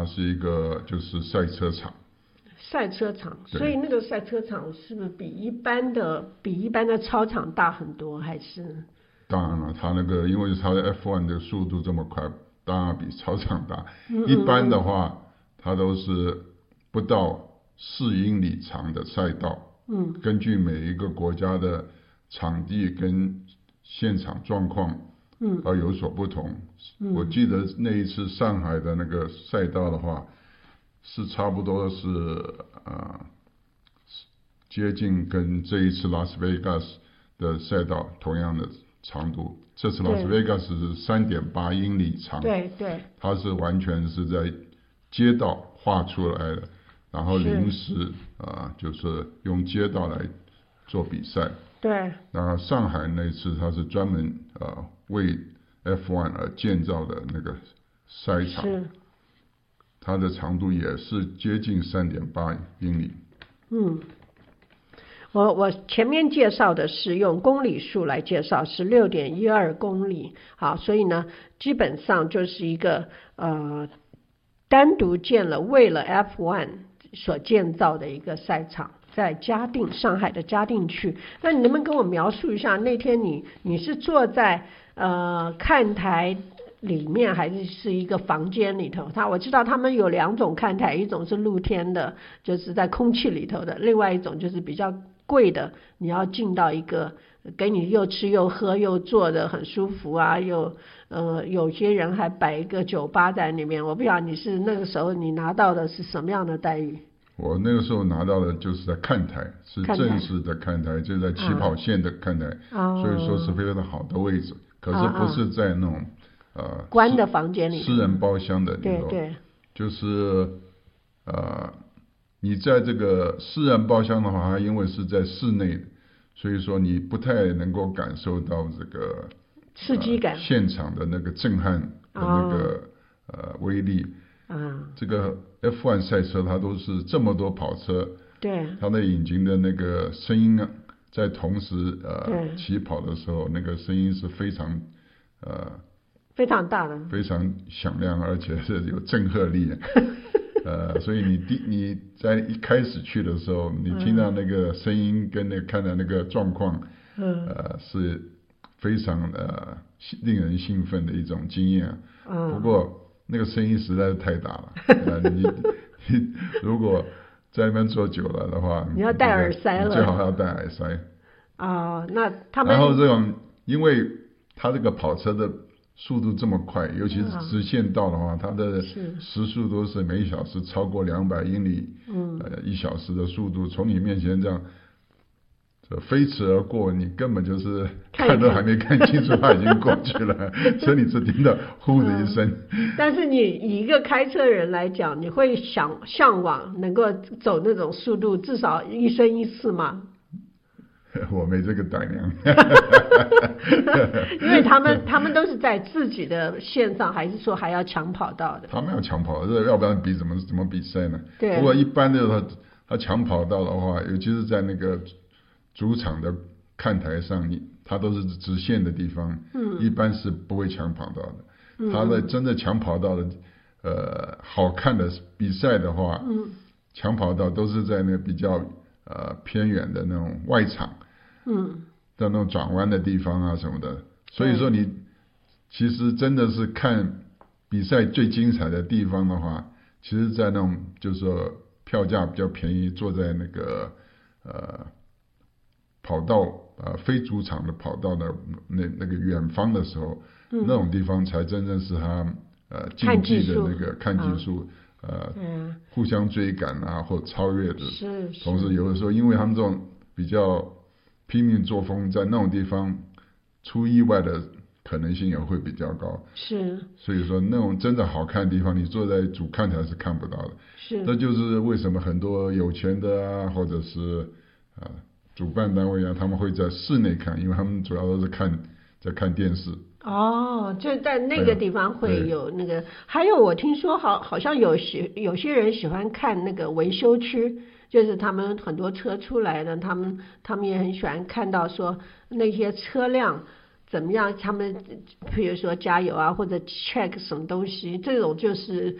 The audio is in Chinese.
它是一个就是赛车场。 赛车场，所以那个赛车场是不是比一般的操场大很多？还是？ 当然了，它那个因为它的 F1 的速度这么快，当然比操场大。一般的话，它都是不到4英里长的赛道。根据每一个国家的场地跟现场状况，而有所不同。我记得那一次上海的那个赛道的话，是差不多是接近跟这一次拉斯维加斯的赛道同样的长度。这次拉斯维加斯是3.8英里长， 对， 它是完全是在街道画出来的，然后临时就是用街道来做比赛。 对。 那上海那次它是专门为 F1 而建造的那个赛场，它的长度也是接近3.8英里。 我前面介绍的是用公里数来介绍，是6.12公里。好，所以呢，基本上就是一个单独为了 F1 所建造的一个赛场，在上海的嘉定区。那你能不能跟我描述一下，那天你是坐在看台里面，还是一个房间里头？我知道他们有2种看台，一种是露天的，就是在空气里头的；另外一种就是比较贵的，你要进到一个给你又吃又喝又坐的很舒服啊，有些人还摆一个酒吧在里面。我不知道你是那个时候你拿到的是什么样的待遇？ 我那个时候拿到的就是在看台，是正式的看台，就在起跑线的看台，所以说是非常的好的位置。可是不是在那种关的房间里， 私人包厢的里头。 对， 就是你在这个私人包厢的话，它因为是在室内的，所以说你不太能够感受到这个刺激感， 现场的那个震撼的那个威力。这个 F1 赛车它都是这么多跑车， 对， 它的引擎的那个声音啊，在同时起跑的时候，那个声音是非常大的，非常响亮，而且是有震撼力。所以你在一开始去的时候，你听到那个声音跟看到那个状况，是非常令人兴奋的一种经验。不过那个声音实在是太大了。你如果在那边坐久了的话， 你要戴耳塞了， 最好要戴耳塞。 那他们然后这种，因为它这个跑车的速度这么快，尤其是直线道的话，它的时速都是每小时超过200英里，1小时的速度从你面前这样飞驰而过，你根本就是看都还没看清楚，它已经过去了，所以你只听到呼的一声。 但是你以一个开车人来讲，你会向往能够走那种速度，至少一生一次吗？ 我没这个胆量。 因为他们都是在自己的线上，还是说还要抢跑道的？ 他们要抢跑，要不然怎么比赛呢？ 对。 不过一般的他抢跑道的话，尤其是在那个主场的看台上，它都是直线的地方，一般是不会抢跑道的。他的真的抢跑道的好看的比赛的话，抢跑道都是在那比较偏远的那种外场，在那种转弯的地方啊什么的。所以说你其实真的是看比赛最精彩的地方的话，其实在那种就是说票价比较便宜，坐在那个跑道非主场的跑道的那个远方的时候，那种地方才真正是他竞技的那个看技术，互相追赶啊或超越的。同时有的时候因为他们这种比较拼命作风，在那种地方出意外的可能性也会比较高。所以说那种真的好看的地方，你坐在主看台是看不到的。这就是为什么很多有钱的啊，或者是主办单位啊，他们会在室内看，因为他们主要都是在看电视。 就在那个地方会有那个。还有我听说好像有些人喜欢看那个维修区，就是他们很多车出来的，他们也很喜欢看到说那些车辆怎么样，他们比如说加油啊或者 check 什么东西，这种就是